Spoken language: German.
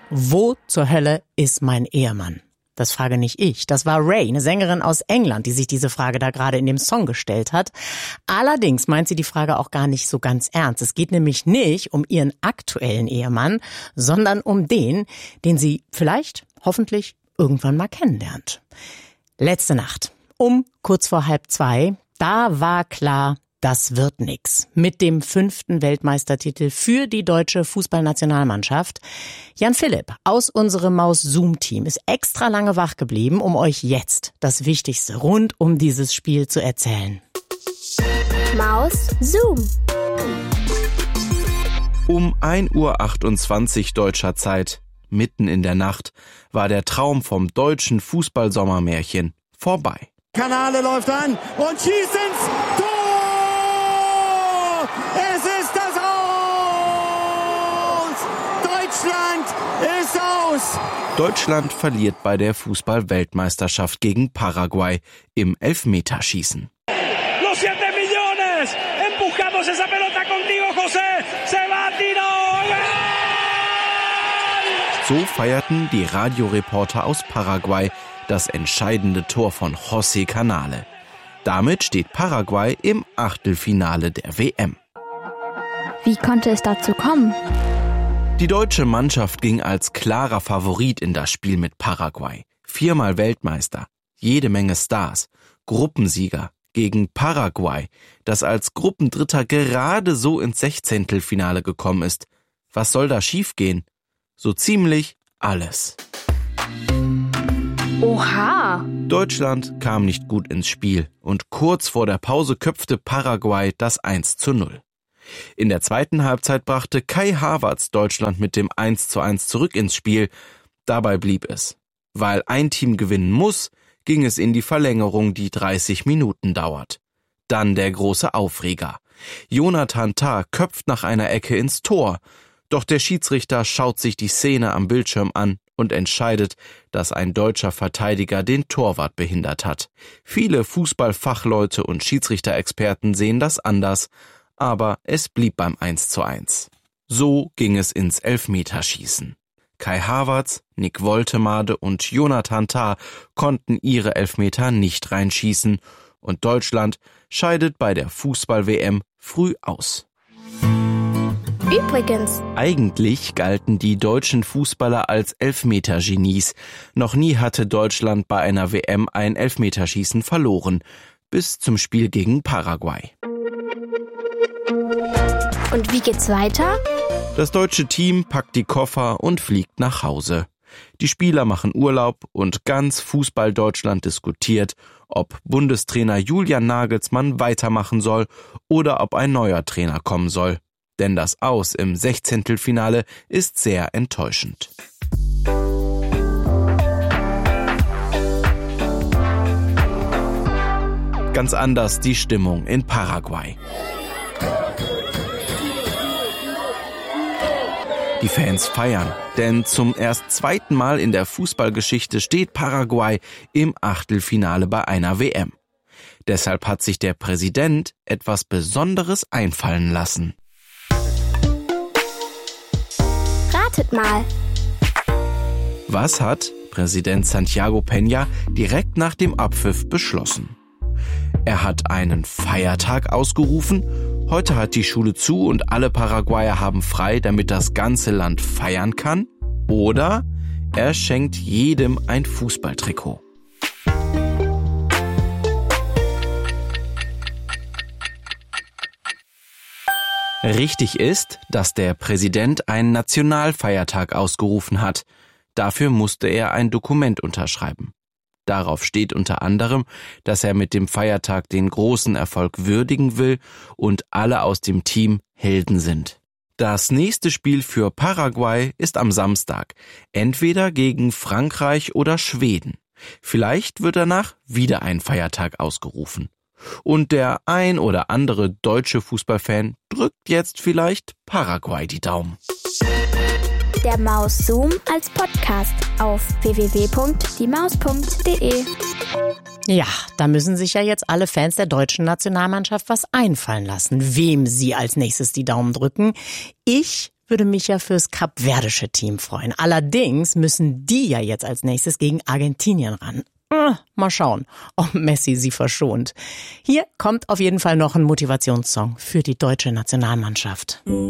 Wo zur Hölle ist mein Ehemann? Das frage nicht ich. Das war Ray, eine Sängerin aus England, die sich diese Frage da gerade in dem Song gestellt hat. Allerdings meint sie die Frage auch gar nicht so ganz ernst. Es geht nämlich nicht um ihren aktuellen Ehemann, sondern um den sie vielleicht, hoffentlich, irgendwann mal kennenlernt. Letzte Nacht, kurz vor 1:30, da war klar, das wird nix. Mit dem 5. Weltmeistertitel für die deutsche Fußballnationalmannschaft. Jan Philipp aus unserem Maus-Zoom-Team ist extra lange wach geblieben, um euch jetzt das Wichtigste rund um dieses Spiel zu erzählen. Maus-Zoom. Um 1:28 Uhr deutscher Zeit, mitten in der Nacht, war der Traum vom deutschen Fußball-Sommermärchen vorbei. Kanale läuft an und schießt ins Tor! Es ist das Aus! Deutschland ist aus! Deutschland verliert bei der Fußball-Weltmeisterschaft gegen Paraguay im Elfmeterschießen. Los 7 millones empujamos esa pelota contigo, José. Se va, Tino. So feierten die Radioreporter aus Paraguay das entscheidende Tor von José Canale. Damit steht Paraguay im Achtelfinale der WM. Wie konnte es dazu kommen? Die deutsche Mannschaft ging als klarer Favorit in das Spiel mit Paraguay. 4-mal Weltmeister, jede Menge Stars, Gruppensieger gegen Paraguay, das als Gruppendritter gerade so ins Sechzehntelfinale gekommen ist. Was soll da schiefgehen? So ziemlich alles. Oha! Deutschland kam nicht gut ins Spiel und kurz vor der Pause köpfte Paraguay das 1:0. In der zweiten Halbzeit brachte Kai Havertz Deutschland mit dem 1:1 zurück ins Spiel. Dabei blieb es. Weil ein Team gewinnen muss, ging es in die Verlängerung, die 30 Minuten dauert. Dann der große Aufreger. Jonathan Tah köpft nach einer Ecke ins Tor. Doch der Schiedsrichter schaut sich die Szene am Bildschirm an und entscheidet, dass ein deutscher Verteidiger den Torwart behindert hat. Viele Fußballfachleute und Schiedsrichterexperten sehen das anders, aber es blieb beim 1:1. So ging es ins Elfmeterschießen. Kai Havertz, Nick Woltemade und Jonathan Tah konnten ihre Elfmeter nicht reinschießen und Deutschland scheidet bei der Fußball-WM früh aus. Übrigens, Eigentlich galten die deutschen Fußballer als Elfmetergenies. Noch nie hatte Deutschland bei einer WM ein Elfmeterschießen verloren. Bis zum Spiel gegen Paraguay. und wie geht's weiter? Das deutsche Team packt die Koffer und fliegt nach Hause. Die Spieler machen Urlaub und ganz Fußball-Deutschland diskutiert, ob Bundestrainer Julian Nagelsmann weitermachen soll oder ob ein neuer Trainer kommen soll. Denn das Aus im Sechzehntelfinale ist sehr enttäuschend. Ganz anders die Stimmung in Paraguay. Die Fans feiern, denn zum erst zweiten Mal in der Fußballgeschichte steht Paraguay im Achtelfinale bei einer WM. Deshalb hat sich der Präsident etwas Besonderes einfallen lassen. Ratet mal. Was hat Präsident Santiago Peña direkt nach dem Abpfiff beschlossen? Er hat einen Feiertag ausgerufen. Heute hat die Schule zu und alle Paraguayer haben frei, damit das ganze Land feiern kann. Oder er schenkt jedem ein Fußballtrikot. Richtig ist, dass der Präsident einen Nationalfeiertag ausgerufen hat. Dafür musste er ein Dokument unterschreiben. Darauf steht unter anderem, dass er mit dem Feiertag den großen Erfolg würdigen will und alle aus dem Team Helden sind. Das nächste Spiel für Paraguay ist am Samstag, entweder gegen Frankreich oder Schweden. Vielleicht wird danach wieder ein Feiertag ausgerufen. Und der ein oder andere deutsche Fußballfan drückt jetzt vielleicht Paraguay die Daumen. Der Maus-Zoom als Podcast auf www.diemaus.de. Ja, da müssen sich ja jetzt alle Fans der deutschen Nationalmannschaft was einfallen lassen, wem sie als nächstes die Daumen drücken. Ich würde mich ja fürs kapverdische Team freuen. Allerdings müssen die ja jetzt als nächstes gegen Argentinien ran. Mal schauen, ob Messi sie verschont. Hier kommt auf jeden Fall noch ein Motivationssong für die deutsche Nationalmannschaft.